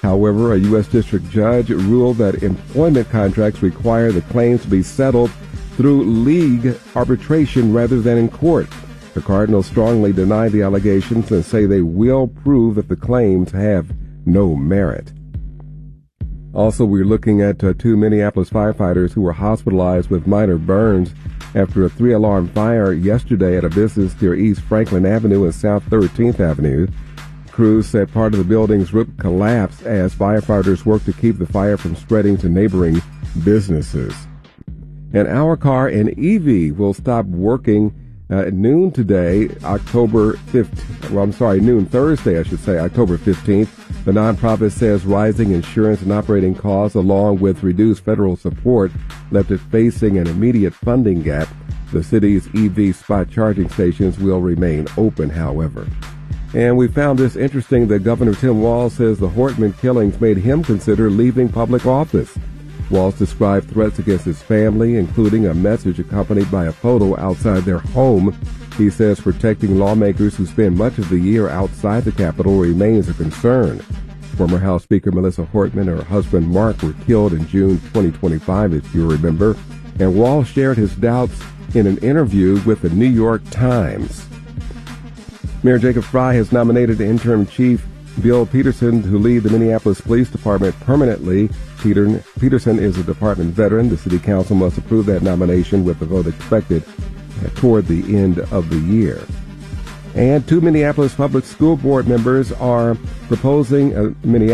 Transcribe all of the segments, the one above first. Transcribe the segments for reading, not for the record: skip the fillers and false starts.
However, a U.S. District Judge ruled that employment contracts require the claims to be settled through league arbitration rather than in court. The Cardinals strongly deny the allegations and say they will prove that the claims have no merit. Also, we're looking at two Minneapolis firefighters who were hospitalized with minor burns after a 3-alarm fire yesterday at a business near East Franklin Avenue and South 13th Avenue. Crews said part of the building's roof collapsed as firefighters worked to keep the fire from spreading to neighboring businesses. And Our Car and EV will stop working at noon today, noon Thursday, October 15th. The nonprofit says rising insurance and operating costs, along with reduced federal support, left it facing an immediate funding gap. The city's EV spot charging stations will remain open, however. And we found this interesting that Governor Tim Walz says the Hortman killings made him consider leaving public office. Walz described threats against his family, including a message accompanied by a photo outside their home. He says protecting lawmakers who spend much of the year outside the Capitol remains a concern. Former House Speaker Melissa Hortman and her husband Mark were killed in June 2025, if you remember. And Walz shared his doubts in an interview with the New York Times. Mayor Jacob Frey has nominated interim chief Bill Peterson to lead the Minneapolis Police Department permanently. Peterson is a department veteran. The city council must approve that nomination with the vote expected toward the end of the year. And two Minneapolis Public School Board members are proposing a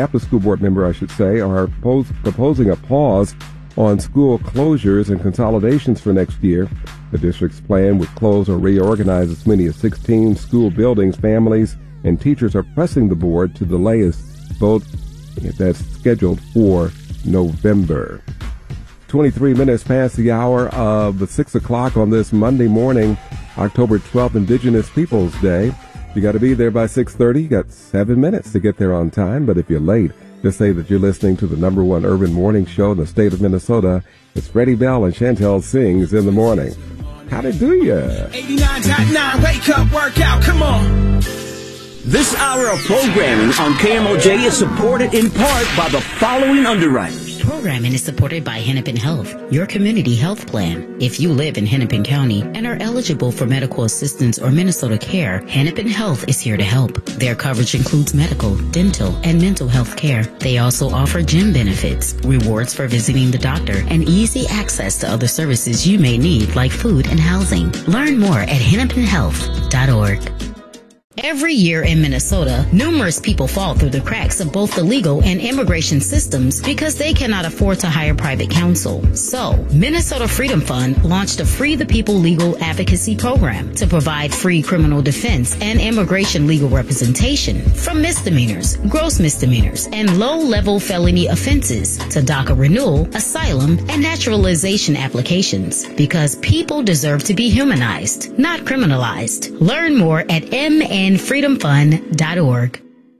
pause on school closures and consolidations for next year. The district's plan would close or reorganize as many as 16 school buildings. Families and teachers are pressing the board to delay its vote that's scheduled for November. 23 minutes past the hour of 6 o'clock on this Monday morning, October 12th, Indigenous Peoples Day. You got to be there by 6:30. You got 7 minutes to get there on time, but if you're late, just say that you're listening to the number one urban morning show in the state of Minnesota. It's Freddie Bell and Chantel Sings in the morning. Howdy do ya? 89.9, wake up, workout, come on. This hour of programming on KMOJ is supported in part by the following underwriters. Programming is supported by Hennepin Health, your community health plan. If you live in Hennepin County and are eligible for medical assistance or Minnesota Care, Hennepin Health is here to help. Their coverage includes medical, dental, and mental health care. They also offer gym benefits, rewards for visiting the doctor, and easy access to other services you may need like food and housing. Learn more at hennepinhealth.org. Every year in Minnesota, numerous people fall through the cracks of both the legal and immigration systems because they cannot afford to hire private counsel. So, Minnesota Freedom Fund launched a Free the People legal advocacy program to provide free criminal defense and immigration legal representation from misdemeanors, gross misdemeanors, and low-level felony offenses to DACA renewal, asylum, and naturalization applications because people deserve to be humanized, not criminalized. Learn more at mnfreedomfund.org.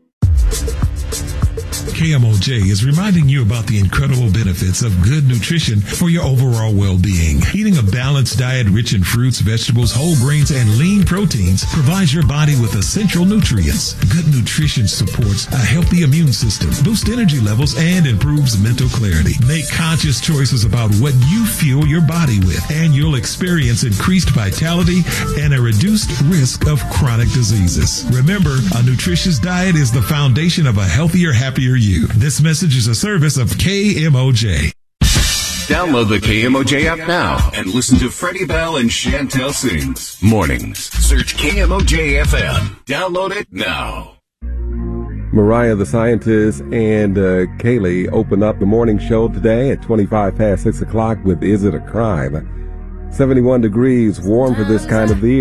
KMOJ is reminding you about the incredible benefits of good nutrition for your overall well-being. Eating a balanced diet rich in fruits, vegetables, whole grains, and lean proteins provides your body with essential nutrients. Good nutrition supports a healthy immune system, boosts energy levels, and improves mental clarity. Make conscious choices about what you fuel your body with, and you'll experience increased vitality and a reduced risk of chronic diseases. Remember, a nutritious diet is the foundation of a healthier, happier you. This message is a service of KMOJ. Download the KMOJ app now and listen to Freddie Bell and Chantel Sings. Mornings. Search KMOJ FM. Download it now. Mariah the Scientist and Kaylee open up the morning show today at 25 past 6 o'clock with Is It a Crime? 71 degrees, warm for this kind of the year.